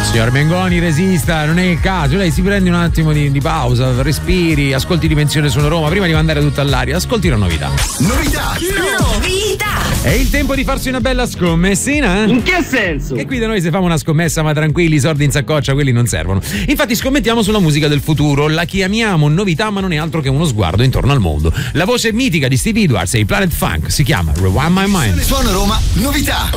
Signor Mengoni, resista, non è il caso. Lei si prende un attimo di pausa, respiri, ascolti Dimensione Suono Roma prima di mandare tutto all'aria. Ascolti la novità. Novità! È il tempo di farsi una bella scommessina, eh? In che senso? E qui da noi se famo una scommessa, ma tranquilli, i soldi in saccoccia, quelli non servono. Infatti scommettiamo sulla musica del futuro. La chiamiamo novità, ma non è altro che uno sguardo intorno al mondo. La voce mitica di Steve Edwards e i Planet Funk si chiama Rewind My Mind. Suono Roma, novità.